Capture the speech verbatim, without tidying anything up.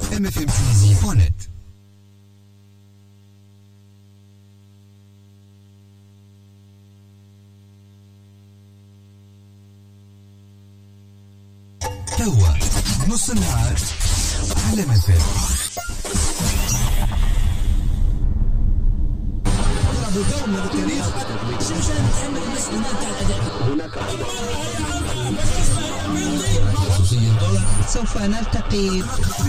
ام اف ام تونسي دوت نت. توا نص النهار على مفاد. سوف نلتقي